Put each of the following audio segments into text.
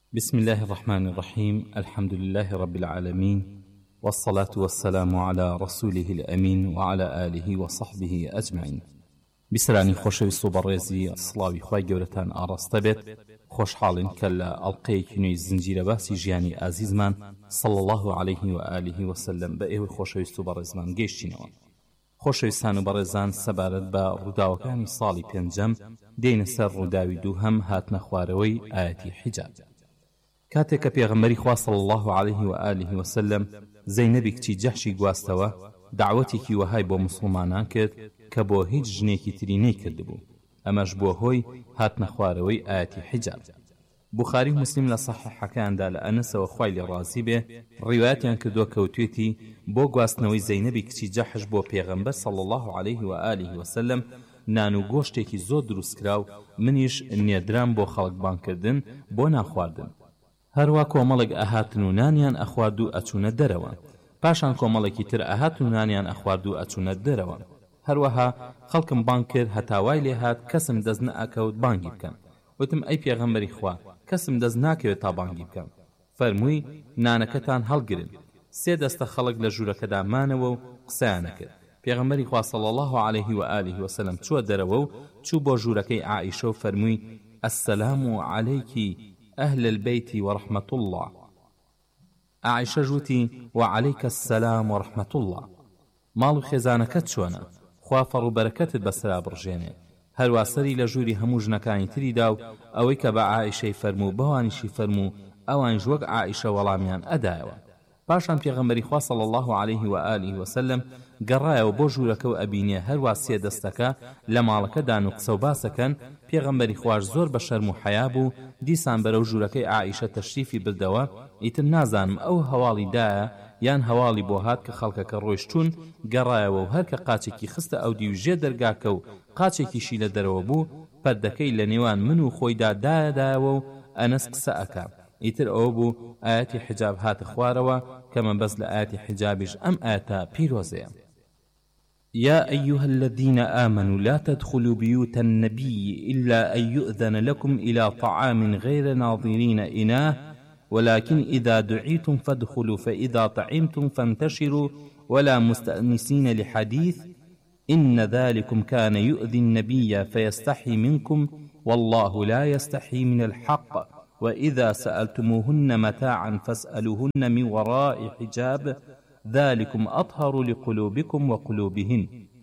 بسم الله الرحمن الرحيم. الحمد لله رب العالمين، والصلاة والسلام على رسوله الأمين وعلى آله وصحبه أجمعين. بسرانی خۆشەویست و بەڕێزی سڵاوی خوای گەورەتان ئاڕاستە بێت. خۆشحاڵین کە لە ئەڵقەیەکی نوێی زنجیرە باسی ژیانی ئازیزمان صلى الله عليه وآله وسلم بە ئێوەی خۆشەویست و بەڕێزمان گەیشتینەوە. خۆشەویستان و بەڕێزان، سەبارەت بە ڕووداوەکانی ساڵی پێنجەم دێنە سەر ڕووداوی دووهەم هاتنە خوارەوەی ئایەتی حیجاب. کاتێک کە پێغەمبەری خوا صلی الله عليه وآله وسلم زەینەبی کچی جەحشی گواستەوە، دعوەتێکی وەهای بۆ مسلمانان کرد کە بۆ هیچ ژنێکی تری نەیکردبوو. ئەمەش بۆ هۆی هاتنە خوارەوەی ئایەتی حیجاب. بوخاری و مسلم لە صحیحەکاندا لە ئەنەسەوە خوای لێ ڕازی بێ ڕیوایەتیان کردووە کەوتوێتی بۆ گواستنەوەی زەینەبی کچی جەحش بۆ پێغەمبەر صلی الله عليه وآله وسلم نان و گۆشتێکی زۆر دروستکراو، منیش نێدرام بۆ خەڵک بانکردن بۆ ناخواردن. هەروە کۆمەڵێک ئەهاتن و نانیان ئەخوارد و ئەچوونە دەرەوە. پاشان کۆمەڵێکی تر ئەهات و نانیان ئەخوارد و ئەچوونە دەرەوە. هەروەها خەڵکم بانگ کرد هەتاوای لێ هات کەسم دەست نەئەکەوت بانگی بکەم. وتم ئەی پێغەمبەری خوا، کەسم دەست ناکەوێت تا بانگی بکەم. فەرمووی نانەکەتان هەڵگرن. سێ دەستە خەڵک لە ژوورەکەدا مانەوە و قسەیانە کرد. پێغەمبەری خوا صلی الله عليه وآله وسلم چووە دەرەوە و چوو بۆ ژوورەکەی عائیشە و فەرمووی السلام عەلەیکی أهل البيت ورحمة الله. عائشة جوتي وعليك السلام ورحمة الله. مالو خێزانەکەت چۆنە؟ خوا فەڕ و بەرەکەتت بەسرا بڕژێنێ. هەروە سەری لە ژووری هەموو ژنەکانی تریدا و ئەوەی کە بە عائیشەی فەرموو بەوانیشی فەرموو ئەوانیش وەک عائیشە وەڵامیان ئەدایەوە. پاشان پێغەمبەری خوا صلی الله عليه وآله وسلم گەڕایەوە بۆ ژوورەکە و ئەبینێ هەروە سێ دەستەکە لە ماڵەکەدا نوقسە و باسەکەن. پێغەمبەری خوار زۆر بە شەرم و حەیا بوو. دیسان بەرەو ژوورەکەی عائیشە تەشریفی بردەوە. ئیتر نازانم ئەو هەواڵی دایە یان هەواڵی بۆ هات کە خەڵکەکە ڕۆیشتون. گەڕایەوە و هەر کە قاچێکی خستە ئەو دیوژێ دەرگاکە و قاچێکیشی لە دەرەوە بوو، پەردەکەی لە نێوان من و خۆیدا دایەدایەوە و ئەنەس قسە ئەکا. ئیتر ئەوە بوو ئایەتی حیجاب هاتە خوارەوە کە مەبەست لە ئایەتی حیجابیش ئەم ئایەتە پیرۆزەیە. يا أيها الذين آمنوا لا تدخلوا بيوت النبي إلا أن يؤذن لكم إلى طعام غير ناظرين إناه ولكن إذا دعيتم فادخلوا فإذا طعمتم فانتشروا ولا مستأنسين لحديث إن ذلكم كان يؤذي النبي فيستحي منكم والله لا يستحي من الحق وإذا سألتموهن متاعا فاسألوهن من وراء حجاب ذلكم أطهر لقلوبكم وقلوبهن.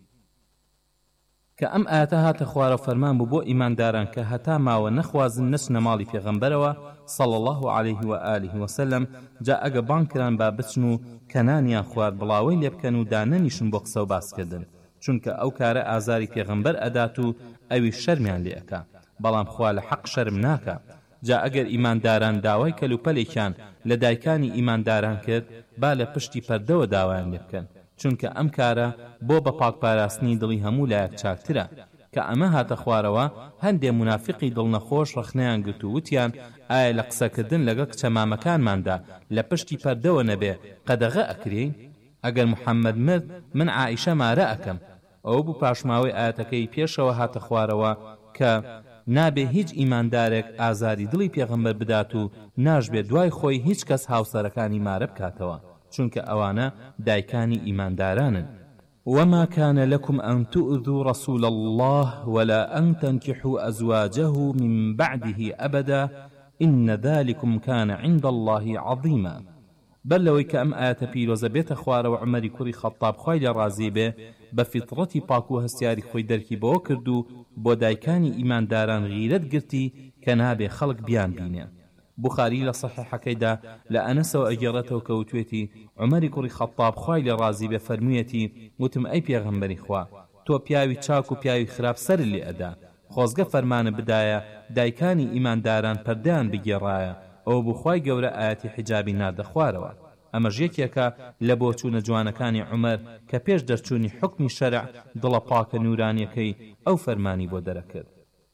کە ئەم ئاەتە هاتە خوارە فەرمان بوو بۆ ئیمانداران کە هەتا ماوە نەخوازن نەچنە ماڵی پێغەمبەرەوە صلی الله عليه وآله وسلم. جا ئەگە بانکران با بچن و کەنانیان خوارد بڵاوەی لێ بکەن و دانەنیشن بۆ قسە و باسکردن، چونکە ئەو کارە ئازاری پێغەمبەر ئەدات و ئەوی شەرمیان لێ ئەکا، بەڵام خوا لە حەق شەرم ناکا. جا ئەگەر ئیمانداران داوای کەلوپەلێکیان لە دایکانی ئیمانداران کرد، با لە پشتی پەردەوە داوایان لێ بکەن، چونکە ئەم کارە بۆ بە پاکپاراستنی دڵی هەموو لایەک چاکترە. کە ئەمە هاتە خوارەوە هەندێ منافقی دڵنەخۆش ڕخنەیان گرت و وتیان ئایا لە قسەکردن لەگەڵ کچە مامەکانماندا لە پشتی پەردەوە نەبێ قەدەغە ئەکرێین؟ ئەگەر محەممەد مرد من عائیشە مارە ئەکەم. ئەوە بوو پاشماوەی ئاەتەکەی پێشەوە هاتە خوارەوە کە نابێ هیچ ئیماندارێک ئازاری دڵی پێغەمبەر بدات و ناژبێ دوای خۆی هیچ کەس هاوسەرەکانی مارە بکاتەوە، چونکە ئەوانە دایکانی ئیماندارانن. وما كان لكم أن تؤذوا رسول الله ولا أن تنكحوا أزواجه من بعده أبدا إن ذلكم كان عند الله عظيما. بل لو كأم آيات بيروز بيت خوار وعمري كوري خطاب خويل رازيبه بفطرتي باكو هستياري خوي دركي بو كردو بو دايكاني إيمان داران غيرت قرتي كنابي خلق بيان بينه. بخاري لصحيحكيدا لأنس وأجرته كوتويتي عمري كوري خطاب خويل رازيبه فرميتي وتم أي بيغمبري خوا تو بياوي چاكو بياوي خراب سر اللي أدا خوزگە فەرمانە بدایە دایکانی ئیمانداران پەردەیان بگێڕایە. ئەو بخوای گەورە ئاەتی حیجابی ناردە خوارەوە. ئەمەش یەکێکە لە بۆ چوونە جوانەکانی عومەر کە پێش دەرچوونی حکمی شەرع دڵە پاکە نورانیەکەی ئەو فەرمانی بۆ دەرەکرد.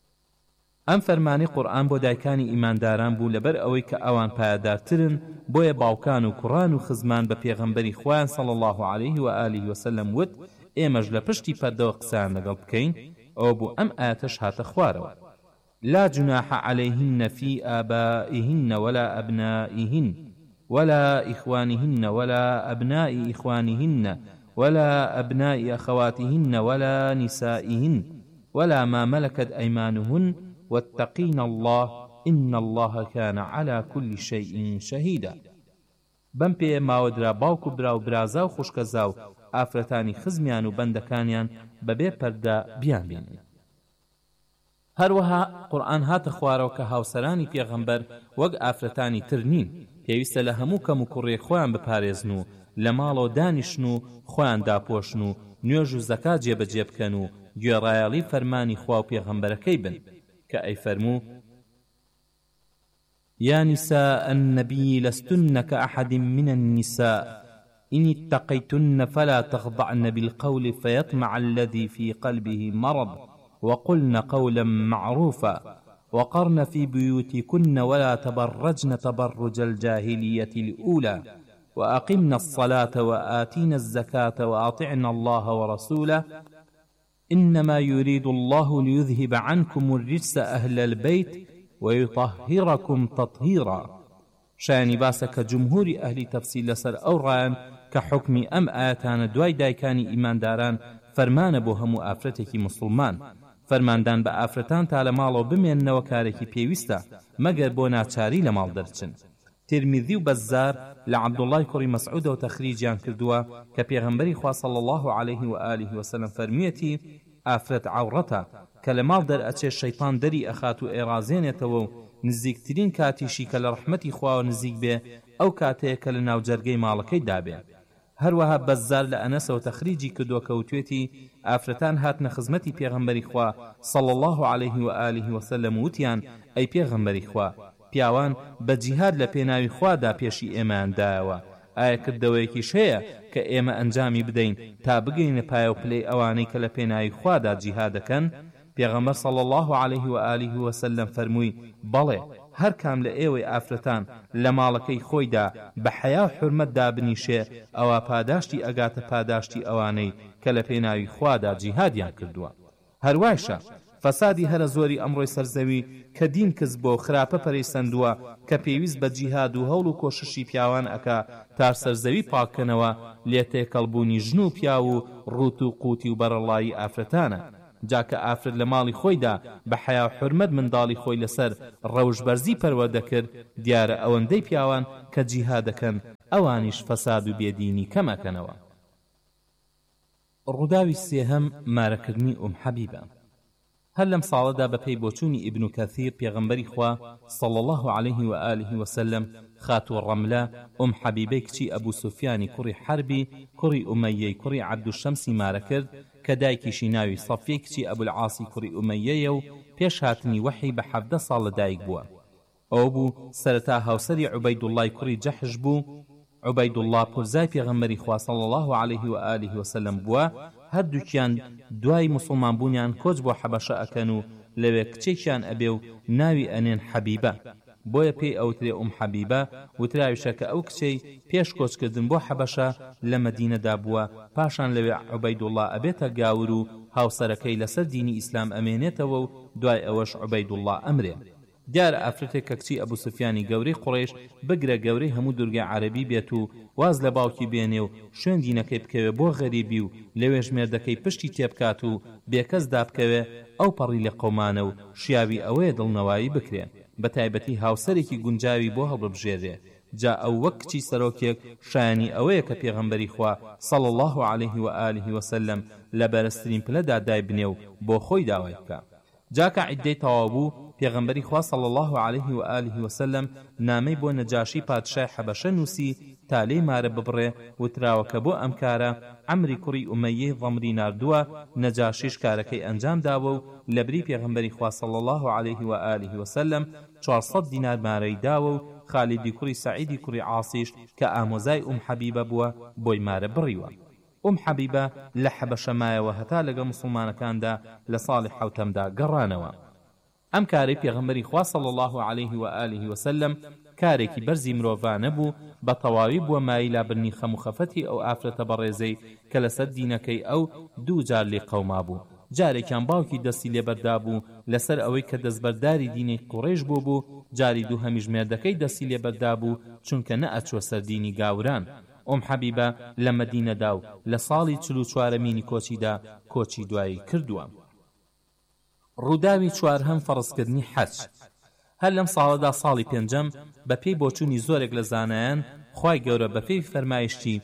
ئەم فەرمانی قورئان بۆ دایکانی ئیمانداران بوو لەبەر ئەوەی کە ئەوان پایدارترن، بۆیە باوکان و کوڕان و خزمان بە پێغەمبەری خوایان صلی الله عليه وآله وسلم وت ئێمەش لە پشتی پەردەوە قسەیان لەگەڵ بکەین. ئەو بوو ئەم ئاەتەش هاتە خوارەوە. لا جناح عليهن في آبائهن ولا أبنائهن ولا إخوانهن ولا أبناء إخوانهن ولا أبناء أخواتهن ولا نسائهن ولا ما ملكت أيمانهن واتقين الله إن الله كان على كل شيء شهيدا. بەم پێ ماوەدرا باوک و برا و برازا و خوشکەزا و ئافرەتانی خزمیان و بەندەکانیان بەبێ پەردە بیان بێنن. هەروەها قورئان هاتە خوارەوە کە هاوسەرانی پێغەمبەر وەک ئافرەتانی تر نین، پێویستە لە هەموو کەم و کوڕێ خۆیان بپارێزن و لە ماڵەوە دانیشن و خۆیان داپۆشن و نوێژ و زەکات جێبەجێ بکەن و گوێڕایەڵی فەرمانی خوا و پێغەمبەرەکەی بن کە ئەیفەرموو: يا نساء النبي لستن كأحد من النساء إن اتقيتن فلا تخضعن بالقول فيطمع الذي في قلبه مرض وقلن قولا معروفا وقرن في بيوتكن ولا تبرجن تبرج الجاهلية الأولى وأقمن الصلاة وآتين الزكاة وأطعن الله ورسوله إنما يريد الله ليذهب عنكم الرجس أهل البيت ويطهركم تطهيرا. شایانی باسە کە جمهوری ئەهلی تەفسیر لەسەر ئەو ڕایان کە حکمی ئەم ئاەتانە دوای دایکانی ئیمانداران فەرمانە بۆ هەموو ئافرەتێکی موسڵمان. فەرماندان بە ئافرەتان تا لە ماڵەوە بمێننەوە کارێکی پێویستە مەگەر بۆ ناچاری لە ماڵ دەرچن. ترمیذی و بەزار لە عەبدوڵای کوڕی مەسعودەوە تەخریجیان کردووە کە پێغەمبەری خوا صلی الله عليه و آله وسلم فەرمیەتی ئافرەت عەوڕەتە کە لە ماڵ دەرئەچێ شەیطان دەری ئەخات و ئێڕازێنێتەوە و نزیکترین کاتیشی کە لە ڕەحمەتی خواوە نزیک بێ ئەو کاتەیە کە لە ناوجەرگەی ماڵەکەی دابێ. هەروەها بەزار لە ئەنەسەوە تەخریجی کردووە کە وتوێتی ئافرەتان هاتنە خزمەتی پێغەمبەری خوا صلی الله عليه و آله وسلم وتیان: ئەی پێغەمبەری خوا، پیاوان بە جیهاد لە پێناوی خوادا پێشی ئێمەیاندایەوە، ئایا کردەوەیەکیش هەیە کە ئێمە ئەنجامی بدەین تا بگەینە پایە و پلەی ئەوانەی کە لە پێناوی خوادا جیهاد دەکەن؟ پێغەمبەر صلی الله عليه و آله وسلم فەرمووی: بەڵێ، هەر کام لە ئێوەی ئافرەتان لە ماڵەکەی خۆیدا بە حەیا و حورمەت دابنیشێ ئەوە پاداشتی ئەگاتە پاداشتی ئەوانەی کە لە پێناوی خوادا جیهادیان کردووە. هەروایشە فەسادی هەرە زۆری ئەمڕۆی سەرزەوی کە دین کەس بۆ خراپە پەرەیسەندووە کە پێویست بە جیهاد و هەوڵ و کۆششی پیاوان ئەکا تا سەرزەوی پاککەنەوە لێتێکەڵبوونی ژن و پیا و ڕوت و قوتی و بەرەڵایی ئافرەتانە. جاکە ئافرەت لە ماڵی خۆیدا بە حەیا و حورمەت منداڵی خۆی لەسەر ڕەوشبەرزی پەروەردەکرد، دیارە ئەوەندەی پیاوان کە جیهاد دەکەن ئەوانیش فەساد و بێدینی کەمەکەنەوە. ڕووداوی سێهەم مارەکردنی حەبیبە. هەر لەم ساڵەدا بەپێی بۆچوونی ئیبن کەثیر پێغەمبەری خوا صلی الله عليه و آله وسلم خاتووە ڕەملە حەبیبەی کچی ئەبوو سوفیانی کوڕی حەربی کوڕی ئومەیەی کوڕی عەبدوشەمسی مارە کرد کە دایکیشی ناوی سەفیەی کچی ئەبوالعاسی کوڕی ئومەیەیە و پێش هاتنی وحی بە 17 ساڵ لەدایک بووە. ئەو بوو سەرەتا هاوسەری عوبەیدوڵڵای کوڕی جەحش بوو. عوبەیدوڵڵا پۆرزای پێغەمبەری خوا صلی الله عليه و آله وسلم بووە. هەردووکیان دوای موسڵمان بوونیان کۆچ بۆ حەبەشە ئەکەن و لەوێ کچێکیان ئەبێ و ناوی ئەنێن حەبیبە، بۆیە پێی ئەوترێ حەبیبە. وتراویشە کە ئەو کچەی پێش کۆچکردن بۆ حەبەشە لە مەدینەدا بووە، پاشان لەوێ عوبەیدوڵڵا ئەبێتە گاور و هاوسەرەکەی لەسەر دینی ئیسلام ئەمێنێتەوە و دوای ئەوەش عوبەیدوڵڵا ئەمرێ. دیارە ئافرەتێک کە کچی ئەبوو سوفیانی گەورەی قوڕێش بگرە گەورەی هەموو دورگای عەرەبی بێت و واز لە باوکی بێنێ و شوێن دینەکەی بکەوێ بۆ غەریبی و لەوێ ژمێردەکەی پشتی تێبکات و بێکەس دابکەوێ، ئەو پەڕی لە قەومانە و شیاوی ئەوەیە دڵنەوایی بکرێ، بە تایبەتی هاوسەرێکی گونجاوی بۆ هەڵببژێرێ. جا ئەو وەک کچی سەرۆکێک شایانی ئەوەیە کە پێغەمبەری خوا صلی الله عليه و آله وسلم لە بەرزترین پلەدا دای بنێ و بۆ خۆی داوای بکە. جاکە عیدەی تەواو بوو، پێغەمبەری خوا صلی الله عليه و آله وسلم نامەی بۆ نەجاشی پادشای حەبەشە نووسی تا لێی مارە ببڕێ. وتراوە کە بۆ ئەم کارە عەمری کوڕی ئومەیەی ضەمری ناردووە. نەجاشیش کارەکەی ئەنجام داوە و لە بری پێغەمبەری خوا صلی الله عليه و آله وسلم 400 دینار مارەی داوە و خالیدی کوڕی سەعیدی کوڕی عاسیش کە ئامۆزای حەبیبە بووە بۆی مارە بڕیوە. حەبیبە لە حەبەشە مایەوە هەتا لەگە مسلمانەکاندا لە ساڵی حەوتەمدا گەڕانەوە. ئەم کارەی پێغەمبەری خوا صلی الله عليه و آله وسلم کارێکی بەرزی مرۆڤانە بوو، بە تەواوی بووە مایلا برنی خەم و خەفەتی ئەو ئافرەتە بەڕێزەی کە لەسەر دینەکەی ئەو دوو جار لێ قەوما بوو. جارێکیان باوکی دەستی لێبەردا بوو لەسەر ئەوەی کە دەستبەرداری دینی قوڕێش بوو جاری دووهەمیش مێردەکەی دەستی لێبەردا بوو چونکە نەئەچوە سەر دینی گاوران. حەبیبە لە مەدینەدا و لە ساڵی 44مینی کۆچیدا کۆچی دوایی کردووە. ڕووداوی چوارهەم فەرزکردنی حەج. هەر لەم ساڵەدا ساڵی پێنجەم بە پێی بۆچوونی زۆرێک لە زانایان خوای گەورە بە پێی فەرمایشتی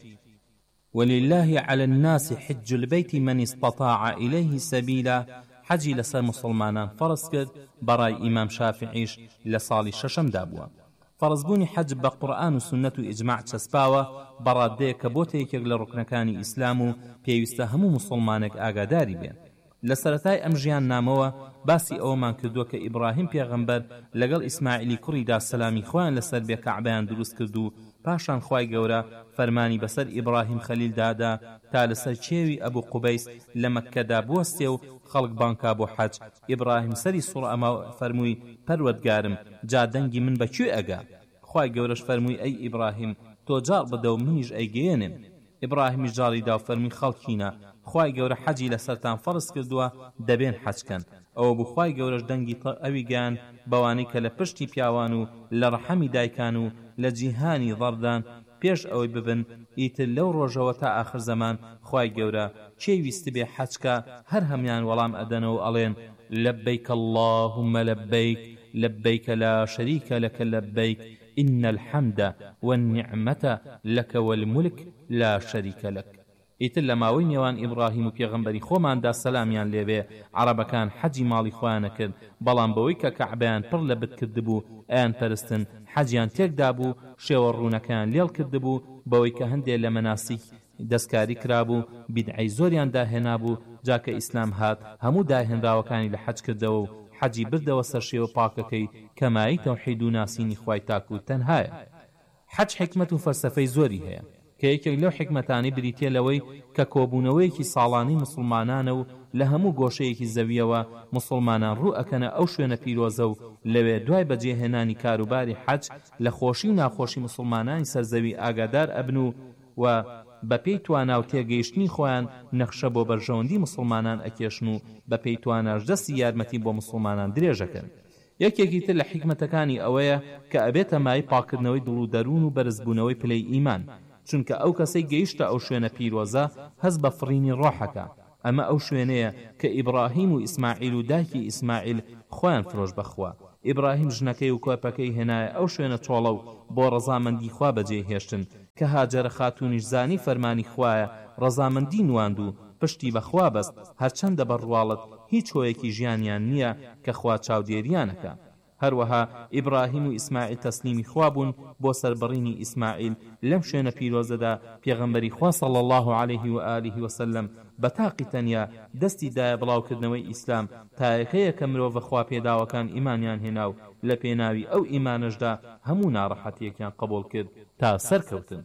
ولله على الناس حج البيت من استطاع إليه سبيلا حەجی لەسەر مسلمانان فەرز کرد بەڕای ئیمام شافعیش لە ساڵی شەشەمدا بووە. فەرزبوونی حەج بە قورئان و سنەت و ئیجماع چەسپاوە بەڕادەیە کە بۆتە یەکێک لە ڕوکنەکانی ئیسلام و پێویستە هەموو مسلمانێک ئاگاداری بێن. لە سەرەتای ئەم ژیان نامەوە باسی ئەوەمان کردووە کە ئیبراهیم پێغەمبەر لەگەڵ ئیسماعیلی کوڕیدا سەلامی خۆیان لەسەر بێ کەعبەیان دروست کرد و پاشان خوای گەورە فەرمانی بەسەر ئیبراهیم خەلیل دادا تا لەسەر چێوی ئەبوو قوبەیس لە مەککەدا بوەستێ و خەڵک بانکا بۆ حەج. ئیبراهیم سەری سوڕ ئەما فەرمووی پەروەردگارم جا دەنگی من بەکوێ ئەگا؟ خوای گەورەش فەرمووی ئەی ئیبراهیم تۆ جاڵ بدە و منیش ئەیگەێنم. ئیبراهیمی جاڵیدا و فەرمووی خەڵکینە خوای گەورە حەجی لەسەرتان فەرز کردووە دەبێن حەجکەن. ئەوە بوو خوای گەورەش دەنگی ئەوی گیان بەوانەی کە لە پشتی پیاوان و لە ڕەحەمی دایکان و لە جیهانی ضەردان پێش ئەوەی ببن ئیتر لەو ڕۆژەوە تا ئاخر زەمان خوای گەورە چێ ویست بێ حەجکە هەر هەمیان وەڵام ئەدەنەوە ئەڵێن لەبەیک اللهم لەبەیک لەبەیک لا شەریکە لەکە لەبەیک إن الحمد والنعمة لك والملك لا شريك لك. ئیتر لە ماوەی نێوان ئیبراهیم و پێغەمبەری خۆماندا سەلامیان لێبێ عەرەبەکان حەجی ماڵی خۆیانە کرد بەڵام بەوەی کە کەعبەیان پڕ لە بت کردبوو ئەیان پەرستن حەجیان تێکدا بوو شێوە ڕوونەکەیان لێڵ کردبوو بەوەی کە هەندێک لە مەناسیک دەستکاری کرابوو بیدعەی زۆریان داهێنابوو جاکە ئیسلام هات هەموو داهێنراوەکانی لە حەج کردەوە و حەجی بردەوە سەر شێوە پاکەکەی کەمایی تەوحید و ناسینی خوای تاک و تەنهایە. حەج حکمت و فەلسەفەی زۆری هەیە کە یەکێک لەو حکمەتانی بریتێ لەوەی کە کۆبوونەوەیەکی ساڵانەی مسلمانانە و لە هەموو گۆشەیەکی زەویەوە مسلمانان ڕوو ئەکەنە ئەو شوێنە پیرۆزە و لەوێ دوای بەجێهێنانی کاروباری حەج لە خۆشی و ناخۆشی مسلمانانی سەرزەوی ئاگادار ئەبن و بەپێی توانا و تێگەیشتنی خۆیان نەخشە بۆ بەرژەوەندی مسلمانان ئەکێشن و بەپێی تواناش دەستی یارمەتی بۆ مسلمانان درێژەکەن. یەکێکی تر لە حکمەتەکانی ئەوەیە کە ئەبێتە مای پاکردنەوەی دڵ و دەروون و بەرزبوونەوەی پلەی ئیمان چونکە ئەو کەسەی گەیشتە ئەو شوێنە پیرۆزە هەست بە فڕینی ڕۆحەکە. ئەمە ئەو شوێنەیە کە ئیبراهیم و ئیسماعیل و دایکی ئیسماعیل خۆیان فرۆش بەخوا. ئیبراهیم ژنەکەی و کۆپەکەی هێنایە ئەو شوێنە چۆڵە و بۆ ڕەزامەندی خوا بەجێ هێشتن کە هاجەرە خاتونیش زانی فەرمانی خوایە ڕەزامەندی نواند و پشتی بەخوا بەست هەرچەندە بەڕواڵەت هیچ هۆیەکی ژیانیان نییە کە خوا چاودێریانەکە. هەروەها ئیبراهیم و ئیسماعیل تەسلیمی خوا بوون بۆ سەربڕینی ئیسماعیل لەم شوێنە پیرۆزەدا پێغەمبەری خوا صلی الله عليه و آله وسلم بە تاقی تەنیا دەستی دایە بڵاوکردنەوەی ئیسلام تا یەکەیە کە مرۆڤە خوا پێداوەکان ئیمانیان هێنا و لە پێناوی ئەو ئیمانەشدا هەموو ناڕەحەتیەکیان قبول کرد تا سەرکەوتن.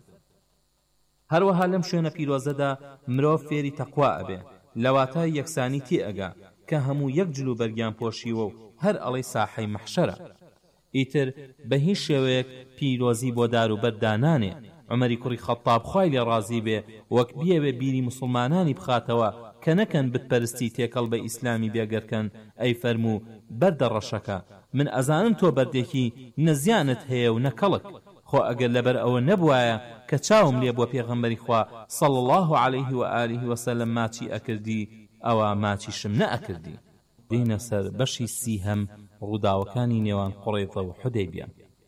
هەروەها لەم شوێنە پیرۆزەدا مرۆڤ فێری تەقوا ئەبێ لەواتای یەکسانی تێ ئەگا کە هەموو یەک جلو بەرگیان پۆشیوە و هەر ئەڵەی ساحەی مەحشەرە. ئیتر بە هیچ شێوەیەک پیرۆزی بۆ دار و بەردانانێ. عومەری کوڕی خەتاب خوای لێ ڕازی بێ وەک بیەوێ بیری مسلمانانی بخاتەوە کە نەکەن بتپەرستی تێکەڵ بە ئیسلامی بێگەرکەن ئەی فەرموو بەردە ڕەشەکە من ئەزانم تۆ بەردێکی نەزیانت هەیە و نەکەڵک خۆ ئەگەر لەبەر ئەوە نەبوایە کە چاوم لێ بۆ پێغەمبەری خوا صلی الله عليه و آله وسلم ماچی ئەکردی ئەوە ماچیشم نەئەکردی. دینە سەر بەشی سیهەم ڕووداوەکانی نێوان قوڕیضە و حودەیبیە.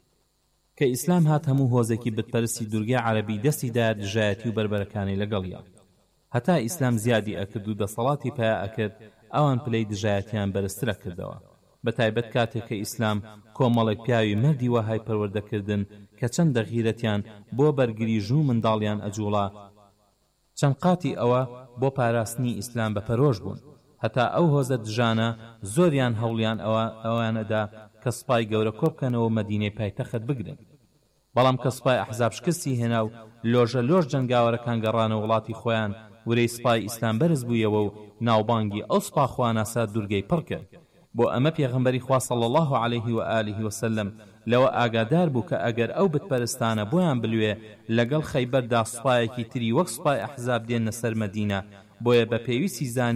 کە ئیسلام هات هەموو هۆزێکی بتپەرستی دورگای عەرەبی دەستیدا دژایەتی و بربەرەکانی لەگەڵیە. هەتا ئیسلام زیادی ئەکرد و دەسەڵاتی پیا ئەکرد ئەوان پلەی دژایەتیان بەرزترە کردەوە. بەتایبەت کاتێک کە ئیسلام کۆمەڵێک پیاوی مەردی وەهای پەروەردەکردن کە چەندە غیرەتیان بۆ بەرگری ژوو منداڵیان ئەجوڵا چەند قاتی ئەوە بۆ پاراستنی ئیسلام بەپەرۆش بوون. هەتا ئەو هۆزە دژانە زۆریان هەوڵیان ئەوانەدا کە سوپای گەورە کۆبکەنەوە مەدینەی پایتەخت بگرن. بەڵام کە سوپای ئەحزاب شکستی هێنا و لۆژە لۆژ جەنگاوەرەکان گەڕانە وڵاتی خۆیان ورەی سوپای ئیسلام بەرز بوویەوە و ناوبانگی ئەو سوپا خواناسا دوورگەی پڕ کرد. بۆ ئەمە پێغەمبەری خوا صلی الله عليه و آله وسلم لەوە ئاگادار بوو کە ئەگەر ئەو بتپەرستانە بۆیان بلوێ لەگەڵ خەیبەردا سوپایەکی تری وەک سوپای ئەحزاب دێنە سەر مەدینە بۆیە بە پێویستی زانی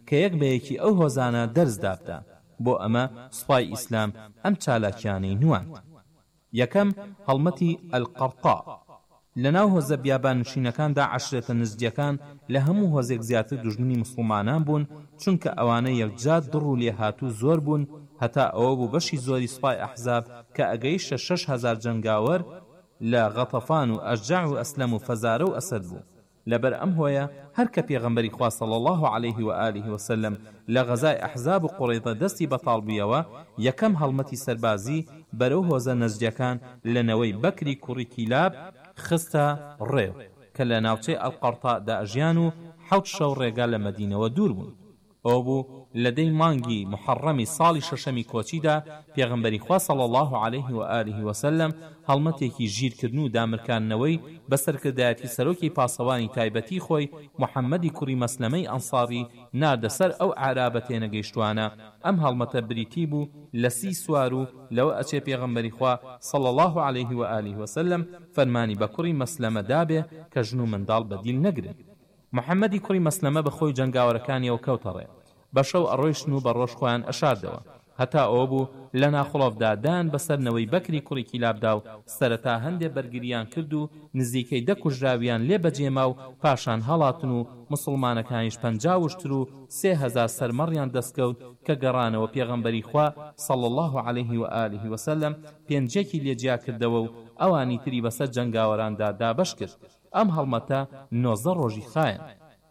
کە یەک بەیەکی ئەو هۆزانە دەرزدابدا. بۆ ئەمە سوپای ئیسلام ئەم چالاکیانەی نووند. یەکەم هەڵمەتی ئەلقەرقا. لەناو هۆزە بیابانشینەکاندا عەشرەتە نزجیەکان لە هەموو هۆزێک زیاتر دوژمنی مسلمانان بوون، چونکە ئەوانە یەکجار دڕ و لێهاتوو زۆر بوون، هەتا ئەوە بوو بەشی زۆری سوپای ئەحزاب کە ئەگەیشتە 6,000 جەنگاوەر لە غەتەفان و ئەشجاع و ئەسلەم و فەزارە و ئەسەد بوو. لەبەر ئەم هۆیە هەر کە پێغەمبەری خوا صلی الله عليه و آله وسلم لە غەزای ئەحزاب و قوڕەیضە دەستی بەتاڵ بوویەوە، یەکەم هەڵمەتی سەربازی بەرەو هۆزە نەزجەکان لەنەوەی بەکری کوڕی کیلاب خستە ڕێو کە لە ناوچەی ئەلقەرتادا ئەژیان و 7 شەو ڕێگا لە مەدینەوە دوور بوون. ئەو بوو لە دەی مانگی محەڕەمی ساڵی شەشەمی کۆچیدا پێغەمبەری خوا صلی الله عليه و آله وسلم هەڵمەتێکی ژیرکردن و دامرکاندنەوەی بەسەرکردایەتی سەرۆکی پاسەوانی تایبەتی خۆی محەممەدی کوڕی مەسلەمەی ئەنساری ناردە سەر ئەو عرابە تێنەگەیشتوانە. ئەم هەڵمەتە بریتی بوو لە 30 سوار و لەوە ئەچێ پێغەمبەری خوا صلی الله عليه و آله وسلم فەرمانی بە کوڕی مەسلەمە دابێ کە ژن و منداڵ بەدیل نەگرن. محەممەدی کوڕی مەسلەمە بەخۆی جەنگاوەرەکانیەوە کەوتەڕێ، بە شەو ئەڕۆیشتن و بە ڕۆژ خۆیان ئەشاردەوە، هەتا ئەوە بوو لە ناخڵۆڤدادان بەسەرنەوەی بەکری کوڕی کیلابدا و سەرەتا هەندێ بەرگریان کرد و نزیکەی 10 کوژراویان لێ بەجێما و پاشان هەڵاتن و مسلمانەکانیش 50 وشتر و 3000 سەرمەڕیان دەستکەوت کە گەڕانەوە پێغەمبەری خوا صلی الله عليه و آله وسلم پێنجێکی لێجیا کردەوە و ئەوانی تری بەسەر جەنگاوەراندا دابەش کرد. ئەم هەڵمەتە 19 ڕۆژی خایەن.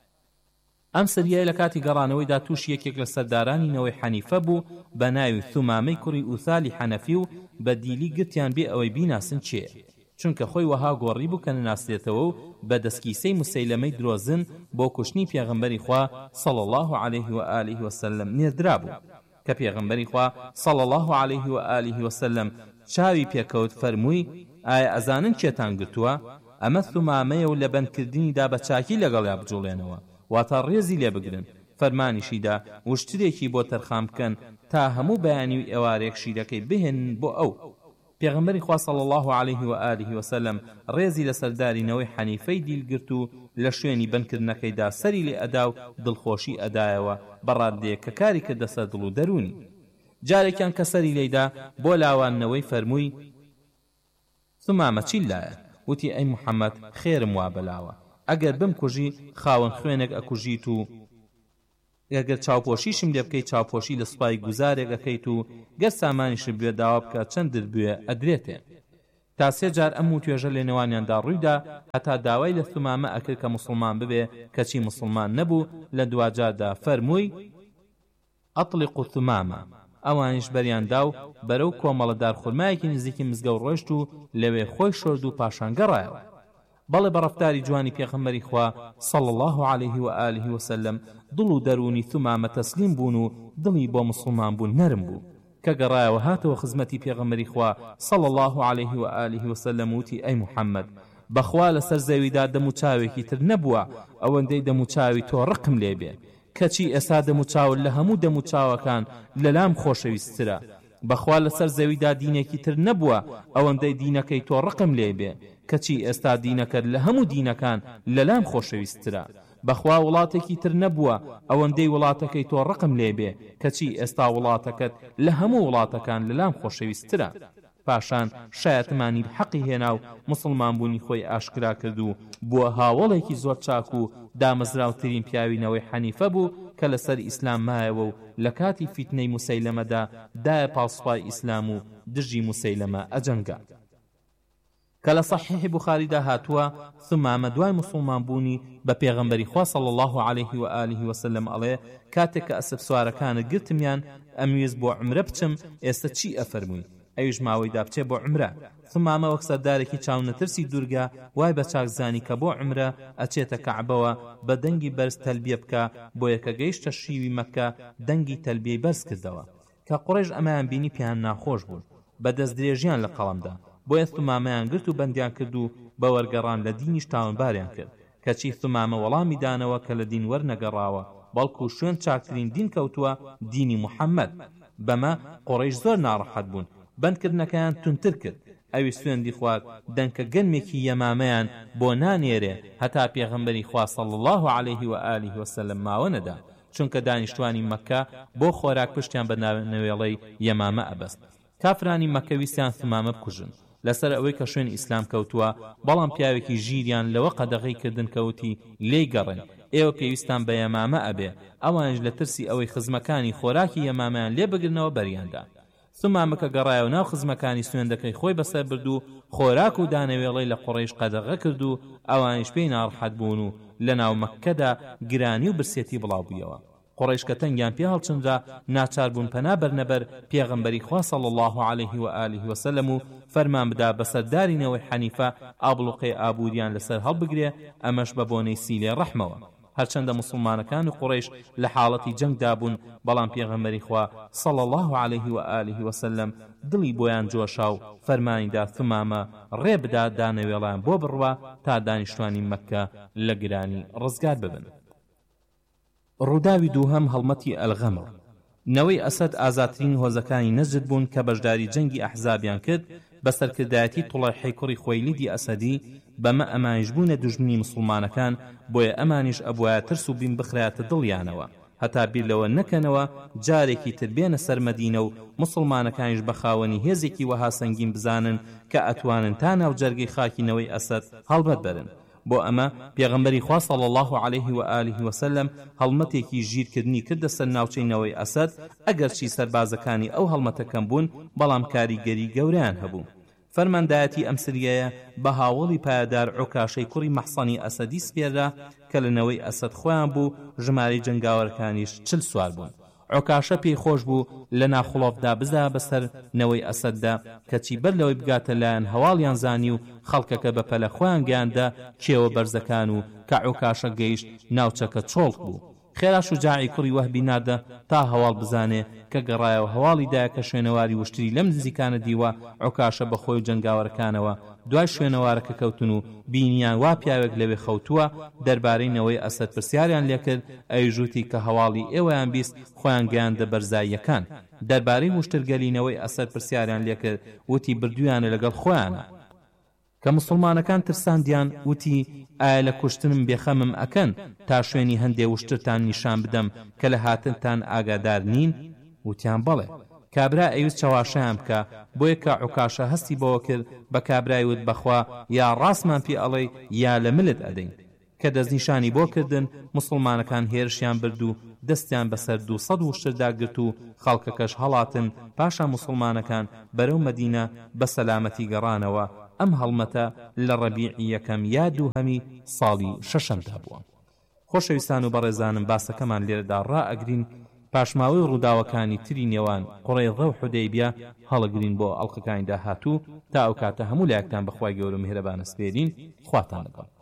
ئەم سریای لە کاتی گەڕانەوەیدا تووشی یەکێک لە سەردارانی نەوەی حەنیفە بوو بە ناوی ثومامەی کوڕی ئوثالی حەنەفی و بە دیلی گرتیان بێ ئەوەی بیناسن چێ، چونکە خۆی وەها گۆڕی بوو کە نناسێتەوە و بە دەستکیسەی موسەیلەمەی درۆزن بۆ کوشتنی پێغەمبەری خوا صلی الله عليه و آله وسلم نێردرا بوو کە پێغەمبەری خوا صلی الله عليه و آله وسلم چاوی پێکەوت فەرمووی ئایا ئەزانن کێتان گرتووە؟ ئەمە ثومامەیە و لە بەندکردنیدا بە چاکی لەگەڵیا بجوڵێنەوە واتە ڕێزی لێ بگرن. فەرمانیشیدا وشترێکی بۆ تەرخام بکەن تا هەموو بەیانی و ئێوارێک شیرەکەی بهێنن بۆ ئەو. پێغەمبەری خوا صلی الله عليه و آله وسلم ڕێزی لە سەردارینەوەی حەنیفەی دیلگرت و لە شوێنی بەندکردنەکەیدا سەری لێ ئەدا و دڵخۆشی ئەدایەوە بەڕادەیەک کە کاری کردە سەر دڵ و دەرونی. جارێکیان کە سەری لێدا بۆ لاوانەوەی فەرمووی ثومامە چی لایە؟ وتی ئەی محەممەد خێرم وا بەلاوە، ئەگەر بمکوژی خاوەن خوێنێک ئەکوژیت و ئەگەر چاوپۆشیشم لێ بکەیت چاوپۆشی لە سوپای گوزارێک ئەەکەیت و گەر سامانیشم بوێ داوا بکە چەندت بوێ ئەدرێتێ. تا 3 جار ئەم و توێژە لە نێوانیاندا ڕوویدا هەتا داوای لە ثومامە ئەکرد کە مسلمان ببێ، کەچی مسلمان نەبوو. لە دوجاردا فەرمووی ئەطلق ثومامە. ئەوانیش بەریاندا و بەرەو کۆمەڵە دارخورمایەکی نزیکی مزگەوت ڕۆیشت و لەوێ خۆی شۆرد و پاشان گەڕایەوە. بەڵێ بەڕەفتاری جوانی پێغەمبەری خوا صلی الله عليه و آله وسلم دڵ و دەرونی ثومامە تەسلیم بوون و دڵی بۆ مسلمان بوون نەرم بوو کە گەڕایەوە هاتەوە خزمەتی پێغەمبەری خوا صلی الله عليه و آله وسلم وتی ئەی محەممەد بەخوا لەسەر زەویدا دەم و چاوێکی تر نەبووە ئەوەندەی دەم و چاوی تۆ ڕقم لێبێ، کەچی ئێستا دەم و چاوت لە هەموو دەم و چاوەکان لەلام خۆشەویستترە. بەخوا لەسەر زەویدا دینێکی تر نەبووە ئەوەندەی دینەکەی تۆ ڕقم لێبێ، کەچی ئێستا دینەکەت لە هەموو دینەکان لەلام خۆشەویستترە. بەخوا وڵاتێکی تر نەبووە ئەوەندەی وڵاتەکەی تۆ ڕقم لێبێ، کەچی ئێستا وڵاتەکەت لە هەموو وڵاتەکان لەلام خۆشەویستترە. پاشان شایەتمانی حەقی هێنا و مسلمان بوونی خۆی ئاشکرا کرد و بووە هاوڵێکی زۆر چاک و دامەزراوترین پیاوینەوەی حەنیفە بوو کە لەسەر ئیسلام مایەوە و لە کاتی فیتنەی موسەیلەمەدا دایە پاڵسوپای ئیسلام و دژی موسەیلەمە ئەجەنگا. کە لە صحیح بوخاریدا هاتووە ثومامە دوای مسلمان بوونی بە پێغەمبەری خوا صلی الله عليه و آله وسلم ئەڵێ کاتێک کە ئەسب سوارەکانت گرتمیان ئەمویست بۆ عومرە بچم، ئێستا چی ئەفەرمووی؟ ئەویش ماوەیدا بچێ بۆ عومرە. ثومامە وەک سەردارێکی چاونەترسی دوورگە وای بە چاکزانی کە بۆ عومرە ئەچێتە کەعبەوە بە دەنگی بەرز تەلبیە بکە، بۆ یەکە گەیشتە شیوی مەکە دەنگی تەلبیەی بەرز کردەوە کە قوڕێژ ئەمەیان بینی پیان ناخۆش بوون بە دەست درێژیان لە قەڵەمدا، بۆیە ثومامەیان گرت و بەندیان کرد و بە وەرگەڕان لە دینیش تاوانباریان کرد، کەچی ثومامە وەڵامی دانەوە کە لە دین وەرنەگەڕاوە بەڵکو شوێن چاکترین دین کەوتووە دینی محەممەد. بەمە قوڕیش زۆر ناڕەحەت بوون، بەندکردنەکەیان تونتر کرد. ئەوی سوێندی خوارد دەنکە گەنمێکی یەمامەیان بۆ نانێرێ هەتا پێغەمبەری خوا صلی الله عليه و آله وسلم ماوە نەدا. چونکە دانیشتوانی مەکە بۆ خۆراک پشتیان بە ناوێڵەی یەمامە ئەبەست. کافرانی مەکە ویستیان ثمامە بکوژن لەسەر ئەوەی کە شوێن ئیسلام کەوتووە، بەڵام پیاوێکی ژیریان لەوە قەدەغەی کردن کەوتی لێی گەڕێن، ئێوە پێویستان بە یەمامە ئەبێ. ئەوانش لە ترسی ئەوەی خزمەکانی خۆراکی یەمامیان لێ بگرنەوە بەریاندا. ثمامەکە گەڕایەوە ناو خزمەکانی سوێندەکەی خۆی بەسەر برد و خۆراک و دانەوێڵەی لە قوڕەیش قەدەغە کرد و ئەوانش پێی ناڕەحەت بوون و لە ناو مەککەدا گرانی و برسێتی بڵاو بوویەوە. قوڕەیش کە تەنگیان پێ هەڵچندرا، ناچار بوون پەنا بەرنەبەر پێغەمبەری خوا صلی الله عليه و آله وسلم و فەرمان بدا بەسەردارینەوەی حەنیفە ئابڵوقەی ئابووریان لەسەر هەڵبگرێ، ئەمەش بە بۆنەی سیلێ ڕەحمەوە. هەرچەندە مسلمانەکان و قوڕیش لە حاڵەتی جەنگدا بوون، بەڵام پێغەمبەری خوا صلی الله عليه و آله وسلم دڵی بۆیان جۆشا و فەرمانیدا ثمامە ڕێ بدا دانەوێڵیان بۆ بڕوا تا دانیشتوانی مەککە لە گرانی ڕزگار ببن. ڕووداوی دووهەم هەڵمەتی ئەلغەمڕ. نەوەی ئەسەد ئازاترین هۆزەکانی نەجد بوون کە بەشداری جەنگی ئەحزابیان کرد بە سەرکردایەتی توڵەحی کوڕی خۆیلیدی ئەسەدی، بەمە ئەمانیش بوونە دوژمنی مسلمانەکان، بۆیە ئەمانیش ئەبوایە ترس و بین بخرایەتە دڵیانەوە، هەتا بیر لەوە نەکەنەوە جارێکی تر بێنە سەر مەدینە و مسلمانەکانیش بە خاوەنی هێزێکی وەها سەنگین بزانن کە ئەتوانن تا ناو جەرگەی خاکینەوەی ئەسەد هەڵبەت بەرن. بۆ ئەمە پێغەمبەری خوا صلی الله عليه و آله وسلم هەڵمەتێکی ژیرکردنی کردە سەر ناوچەینەوەی ئەسەد، ئەگەرچی سەربازەکانی ئەو هەڵمەتەکەم بوون، بەڵام کاریگەری گەوریان هەبوو. فەرماندایەتی ئەم سریایە بە هاوڵی پایدار عوکاشەی کوڕی مەحسەنی ئەسەدی سپێرا کە لەنەوەی ئەسەد خۆیان بوو، ژمارەی جەنگاوەرەکانیش 40 سوار بوون. عوکاشە پێی خۆش بوو لە ناخڵۆفدا بزا بەسەر نەوەی ئەسەددا، کەچی بەر لەوەی بگاتە لایەن هەواڵیان زانی و خەڵکەکە بە پەلە خۆیان گیاندا کێوە بەرزەکان و کە عوکاشە گەیشت ناوچەکە چۆڵق بوو. خێرا شوجاعی کوڕی وەهبی نادە تا هەواڵ بزانێ کە گەڕایەوە هەواڵی دایە کە شوێنەواری وشتری لەم نزیکانە دیوە. عوکاشە بە خۆی و جەنگاوەرەکانەوە دوای شوێنەوارەکە کەوتن و بینیان وا پیاوێک لەوێ خەوتووە، دەربارەی نەوەی ئەسەد پرسیاریان لێکرد، ئەیژوتی کە هەواڵی ئێوەیان بیست خۆیان گەیاندە بەرزاییەکان. دەربارەی وشترگەلینەوەی ئەسەد پرسیاریان لێکرد، وتی بردویانە لەگەڵ خۆیانە. کە مسلمانەکان ترساندیان، وتی ئایا لە کوشتنم بێخەمم ئەکەن تا شوێنی هەندێ وشترتان نیشان بدەم کە لە هاتنتان ئاگادار نین؟ وتیان بەڵێ. کابرا ئەویست چاواشەیان بکە، بۆیە کە عوکاشە هەستی بەوە کرد بە کابرای وت بەخوا یا ڕاستمان پێ ئەڵێ یا لە ملت ئەدەین. کە دەستنیشانی بۆ کردن، مسلمانەکان هێرشیان برد و دەستیان بەسەر 200 وشتردا گرت و خەڵکەکەش هەڵاتن. پاشا مسلمانەکان بەرەو مەدینە بە سەلامەتی گەڕانەوە. ئەم هەڵمەتە لە ڕەبیعی یەکەم یا دووهەمی ساڵی شەشەمدا بووە. خۆشەویستان و بەڕێزانم، باسەکەمان لێرەدا ڕائەگرین، پاشماوەی ڕووداوەکانی تری نێوان قوڕەیضە و حودەیبیە هەڵەگرین بۆ ئەڵلقەکانی داهاتوو. تا ئەو کاتە هەموو لایەکتان بەخوای گەورە و میهرەبان سپێرین. خواتان لەگەڵ.